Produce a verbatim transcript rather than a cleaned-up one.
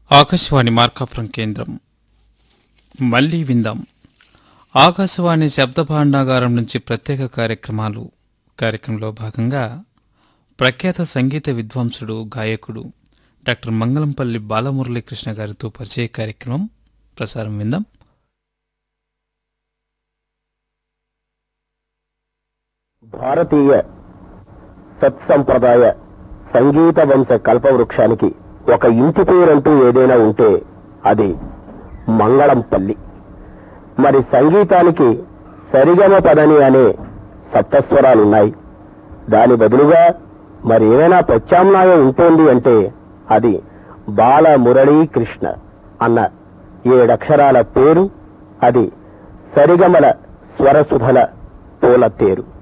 ఆకాశవాణి మార్కాపురం కేంద్రం. మళ్లీ విందాం. ఆకాశవాణి శబ్ద భాండాగారం నుంచి ప్రత్యేక కార్యక్రమాలు కార్యక్రమంలో భాగంగా ప్రఖ్యాత సంగీత విద్వాంసుడు, గాయకుడు డాక్టర్ మంగళంపల్లి బాలమురళీకృష్ణ గారితో పరిచయ కార్యక్రమం ప్రసారం విందాం. భారతీయ సత్సంప్రదాయ సంగీత వంశ కల్పవృక్షానికి ఒక ఇంటి పేరంటూ ఏదైనా ఉంటే అది మంగళంపల్లి. మరి సంగీతానికి సరిగమ పదని అనే సప్తస్వరాలున్నాయి. దాని బదులుగా మరి ఏమైనా ప్రత్యామ్నాయం ఉంటుంది అంటే అది బాలమురళీకృష్ణ అన్న ఏడక్షరాల పేరు. అది సరిగమల స్వరసుధల పూల తేరు.